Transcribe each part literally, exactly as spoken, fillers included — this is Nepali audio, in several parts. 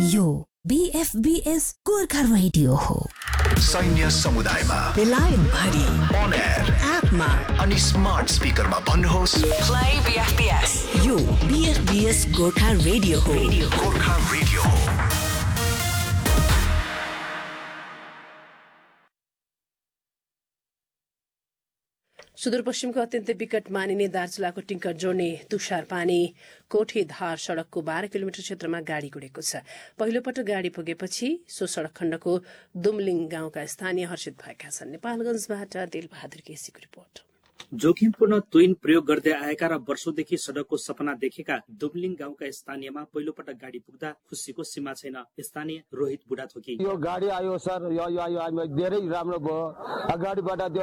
यो बीएफबीएस गोर्खा रेडियो हो। सैन्य समुदायमा बेलायत भरि अन एयर एपमा अनि स्मार्ट स्पिकरमा भन्नुहोस् प्ले बीएफबीएस। यो बीएफबीएस गोर्खा रेडियो हो। गोर्खा रेडियो हो। सुदूरपश्चिमको अत्यन्तै विकट मानिने दार्चुलाको टिङ्कर जोड्ने तुषार पानी कोठे धार सड़कको बाह्र किलोमिटर क्षेत्रमा गाड़ी गुडेको छ। पहिलो पटक गाड़ी पुगेपछि सो सड़क खण्डको दुमलिङ गाउँका स्थानीय हर्षित भएका छन्। नेपालगंजबाट दिलबहादुर केसीको रिपोर्ट। जोखिमपूर्ण तुइन प्रयोग गर्दै आएका र वर्षौंदेखि सड़कको सपना देखेका दुमलिङ गाउँका स्थानीयमा पहिलो पटक गाड़ी पुग्दा खुसीको सीमा छैन। स्थानीय रोहित बुढा थोकी, यो गाड़ी आयो सर, यो आयो धेरै राम्रो भयो। अगाडिबाट त्यो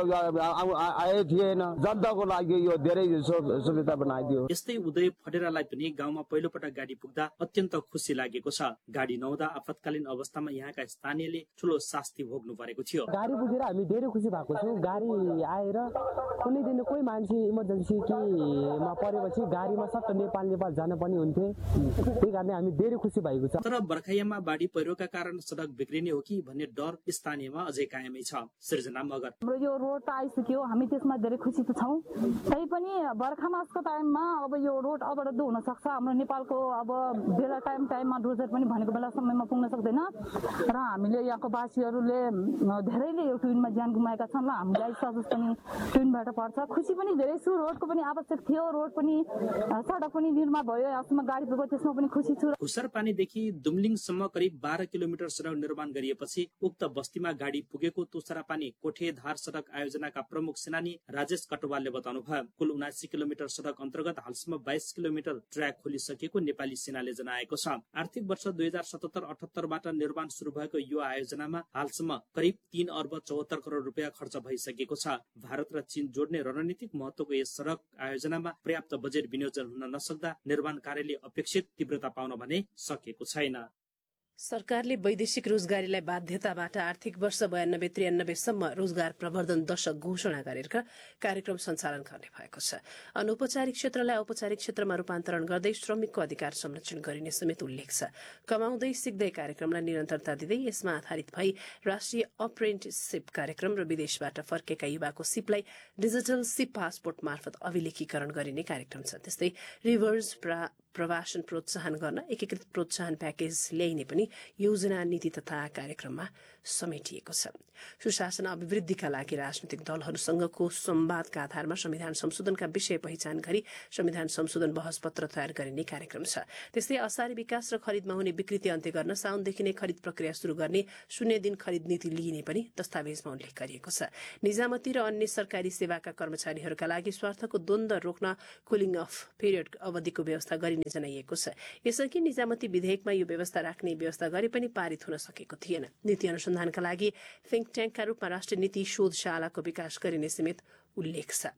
आए थिएन, जनताको लागि यो धेरै सुविधा बनाइदियो। यस्तै उदय फटेरालाई पनि गाउँमा पहिलो पटक गाड़ी पुग्दा अत्यन्त खुसी लागेको छ। गाड़ी नहुँदा आपतकालीन अवस्थामा यहाँका स्थानीयले ठूलो शास्ति भोग्नु परेको थियो। गाड़ी पुगेर हामी धेरै खुसी भएको छौँ। गाड़ी आएर कुनै दिन कोही मान्छे इमर्जेन्सी केमा परेपछि गाडीमा सट्ट नेपाल नेपाल जान पनि हुन्थे। त्यही कारण हामी धेरै खुसी भएको छ। तर बर्खायामा बाढी पहिरोका कारण सड़क बिग्रिने हो कि भन्ने डर स्थानीयमा अझै कायमै छ। सृजना मगर, हाम्रो यो रोड त आइसक्यो, हामी त्यसमा धेरै खुसी त छौँ। तै पनि बर्खा मासको टाइममा अब यो रोड अवरुद्ध हुन सक्छ। हाम्रो नेपालको अब बेला टाइम टाइममा डोजर पनि भनेको बेला समयमा पुग्न सक्दैन र हामीले यहाँको वासीहरूले धेरैले यो ट्विनमा ज्यान गुमाएका छन् र हामीलाई सजिलो पनि ट्विनबाट पर्छ। खुसी पनि धेरै छु। रोडको पनि आवश्यक थियो, रोड पनि सडक पनि निर्माण भयो, यसमा गाडी पुग्यो, त्यसमा पनि खुसी छु। खुसर पानीदेखि दुमलिङसम्म करिब बाह्र किलोमिटर सडक निर्माण गरिएपछि उक्त बस्तीमा गाडी पुगेको तुषारा पानी कोठे धार सडक आयोजनाका प्रमुख सेनानी राजेश कटवालले बताउनु भयो। कुल उनासी किलोमिटर सडक अन्तर्गत हालसम्म बाइस किलोमिटर ट्र्याक खोलिसकेको नेपाली सेनाले जनाएको छ। आर्थिक वर्ष दुई हजार सतहत्तर अठहत्तरबाट निर्माण शुरू भएको यो आयोजनामा हालसम्म करिब तीन अर्ब चौहत्तर करोड़ रुपियाँ खर्च भइसकेको छ। भारत र चीन जोड्ने रणनीतिक महत्वको यस सड़क आयोजनामा पर्याप्त बजेट विनियोजन हुन नसक्दा निर्माण कार्यले अपेक्षित तीव्रता पाउन भने सकेको छैन। सरकारले वैदेशिक रोजगारीलाई बाध्यताबाट आर्थिक वर्ष बयानब्बे त्रियानब्बेसम्म रोजगार प्रवर्धन दशक घोषणा गरेर कार्यक्रम सञ्चालन गर्ने भएको छ। अनौपचारिक क्षेत्रलाई औपचारिक क्षेत्रमा रूपान्तरण गर्दै श्रमिकको अधिकार संरक्षण गरिने समेत उल्लेख छ। कमाउँदै सिक्दै कार्यक्रमलाई निरन्तरता दिँदै यसमा आधारित भई राष्ट्रिय अप्रेन्टिसशिप कार्यक्रम र विदेशबाट फर्केका युवाको सिपलाई डिजिटल सिप पासपोर्ट मार्फत अभिलेखीकरण गरिने कार्यक्रम छ। त्यस्तै रिभर्स प्रवासन प्रोत्साहन गर्न एकीकृत प्रोत्साहन प्याकेज ल्याइने पनि योजना नीति तथा कार्यक्रममा समेटिएको छ। सुशासन अभिवृद्धिका लागि राजनैतिक दलहरूसँगको संवादका आधारमा संविधान संशोधनका विषय पहिचान गरी संविधान संशोधन बहस पत्र तयार गरिने कार्यक्रम छ। त्यस्तै असारी विकास र खरिदमा हुने विकृति अन्त्य गर्न साउनदेखि नै खरिद प्रक्रिया शुरू गर्ने शून्य दिन खरिद नीति लिइने पनि दस्तावेजमा उल्लेख गरिएको छ। निजामती र अन्य सरकारी सेवाका कर्मचारीहरूका लागि स्वार्थको द्वन्द्व रोक्न कुलिङ अफ पिरियड अवधिको व्यवस्था गरिने जनाइएको छ। यसअघि निजामती विधेयकमा यो व्यवस्था राख्ने व्यवस्था गरे पनि पारित हुन सकेको थिएन। नीति अनुसन्धानका लागि थिङ्क ट्याङ्कका रूपमा राष्ट्रिय नीति शोधशालाको विकास गरिने समेत उल्लेख छ।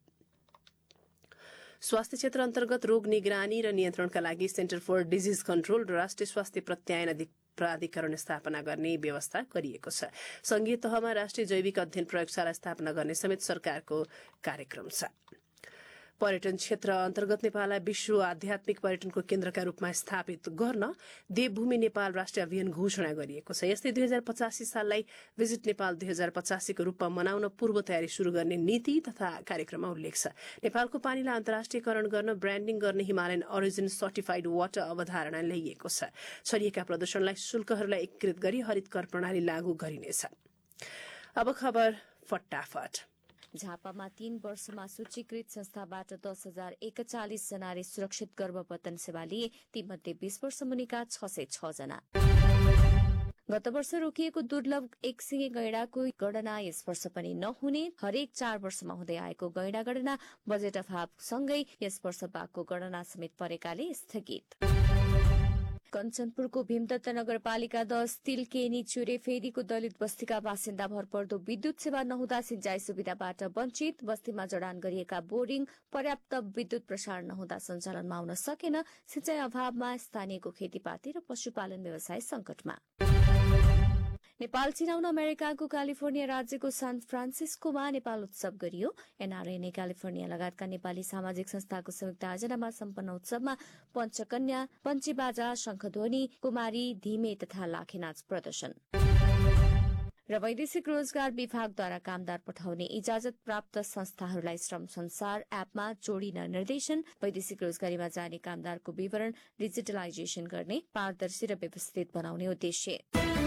स्वास्थ्य क्षेत्र अन्तर्गत रोग निगरानी र नियन्त्रणका लागि सेन्टर फर डिजिज कन्ट्रोल र राष्ट्रिय स्वास्थ्य प्रत्यायन प्राधिकरण स्थापना गर्ने व्यवस्था गरिएको छ। संघीय तहमा राष्ट्रिय जैविक अध्ययन प्रयोगशाला स्थापना गर्ने समेत सरकारको कार्यक्रम छ। पर्यटन क्षेत्र अन्तर्गत नेपाललाई विश्व आध्यात्मिक पर्यटनको केन्द्रका रूपमा स्थापित गर्न देवभूमि नेपाल राष्ट्रिय अभियान घोषणा गरिएको छ। यस्तै दुई हजार पचासी साललाई भिजिट नेपाल दुई हजार पचासीको रूपमा मनाउन पूर्व तयारी शुरू गर्ने नीति तथा कार्यक्रममा उल्लेख छ। नेपालको पानीलाई अन्तर्राष्ट्रियकरण गर्न ब्रान्डिङ गर्ने हिमालयन ओरिजिन सर्टिफाइड वाटर अवधारणा ल्याइएको छ। छरिएका प्रदूषणलाई शुल्कहरूलाई एकीकृत गरी हरित कर प्रणाली लागू गरिनेछ। अब खबर फटाफट। झापामा तीन वर्षमा सूचीकृत संस्थाबाट दस हजार एकचालिस जनाले सुरक्षित गर्भपतन सेवा लिए। तीमध्ये बीस वर्ष मुनिका छ सय छ जना। गत वर्ष रोकिएको दुर्लभ एकसिङे गैंडाको गणना यस वर्ष पनि नहुने। हरेक चार वर्षमा हुँदै आएको गैंडा गणना बजेट अभावसँगै यस वर्ष बाघको गणना समेत परेकाले स्थगित। कञ्चनपुरको भीमदत्त नगरपालिका दस तिलकेनी चुरे फेदीको दलित बस्तीका बासिन्दा भरपर्दो विद्युत सेवा नहुँदा सिंचाई सुविधाबाट वञ्चित। बस्तीमा जडान गरिएका बोरिङ पर्याप्त विद्युत प्रसारण नहुँदा सञ्चालनमा आउन सकेन। सिंचाई अभावमा स्थानीयको खेतीपाती र पशुपालन व्यवसाय संकटमा। नेपाल चिनाउन अमेरिकाको क्यालिफोर्निया राज्यको सान फ्रान्सिस्कोमा नेपाल उत्सव गरियो। एनआरएनए क्यालिफोर्निया लगायतका नेपाली सामाजिक संस्थाको संयुक्त आयोजनामा सम्पन्न उत्सवमा पञ्चकन्या, पञ्चीबाजा, शंखध्वनि, कुमारी, धिमे तथा लाखेनाच प्रदर्शन र वैदेशिक रोजगार विभागद्वारा कामदार पठाउने इजाजत प्राप्त संस्थाहरूलाई श्रम संसार एपमा जोडिन निर्देशन। वैदेशिक रोजगारीमा जाने कामदारको विवरण डिजिटलाइजेशन गर्ने, पारदर्शी र व्यवस्थित बनाउने उद्देश्य।